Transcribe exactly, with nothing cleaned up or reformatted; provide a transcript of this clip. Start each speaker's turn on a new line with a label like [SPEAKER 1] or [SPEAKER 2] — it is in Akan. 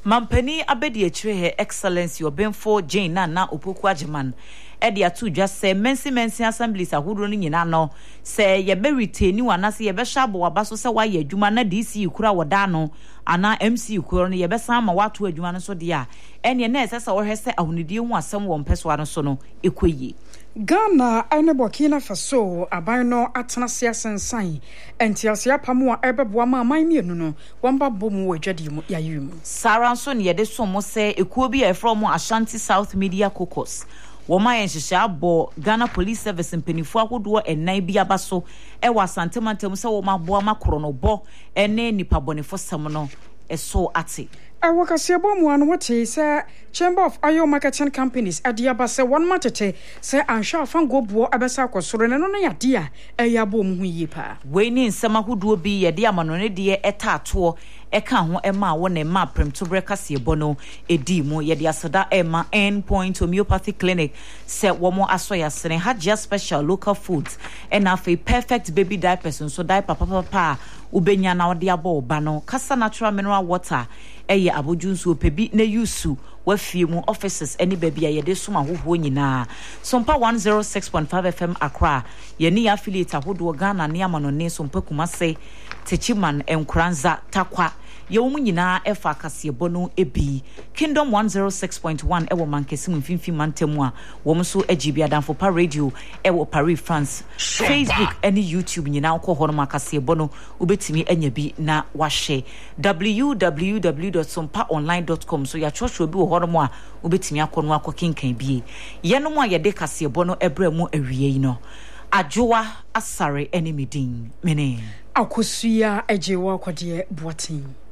[SPEAKER 1] Mampani abedi echire her excellency Obenfo Jane na na opoku ajeman edi atu dwa se mensi mensi assemblies ahudro ni nyina no se ye be retain wana se ye be shabo wabaso se wa ye adwuma na D C kura woda no ana M C kura no ye be san ma wato adwuma no so de a ene na esesa wo hwese ahunidie hu asem wo mpeso ano so no ekoyi
[SPEAKER 2] Ghana ene Burkina Faso aban no atena sia sensan entiasia pamo a ebeboa ma aman mienu no wamba bom wo adwade mu yayum
[SPEAKER 1] Sara so ne ye de so mo se ekuo bi e from Ashanti South Media Caucus Woma yen hihye abo Ghana Police Service mpenifu ahodo enan bi abaso e wa santemantam se woma boa makoro no bo ene nipa bonefo sem no eso ate
[SPEAKER 2] Awakase bomu anu wote se Chamber of Oil Marketing Companies adiaba se one matete se ansha fango buo abesa kwosoro ne no na yade a eya bomu hu yipa
[SPEAKER 1] we ni nsema hodo bi yede amano ne de etaato eka ho ema wo ne ma prem to brekase bono edi mu yede asada ema Endpoint Homeopathy Clinic se womo asoya sene Hajia Special Local Foods and afi Perfect Baby Diapers so diaper papa papa ubenya na ode abo ba no Kasa Natural Mineral Water eye abojunsu opebi na yusu wafie mu offices any baby ayede soma hoho nyina sompa one oh six point five F M Accra ye ni affiliate ahodo Ghana ne amano ne sompa kumase Techiman Enkranza Takwa ye wo nyina efa kase bono ebi Kingdom one oh six point one ewo mankesi mfimfi mantemu a wo so agibi adanfo pa radio ewo Paris France Facebook any YouTube nyina ko hono makase bono ubetimi anya bi na wahye w w w dot sompa online dot com so ya chocho bi wo hono mo a ubetimi akono akokinkan bi ye no mo a ye de kase bono ebra mu awie yi no Ajoa asare enemy din mene
[SPEAKER 2] akosuya ejewa kwade boatin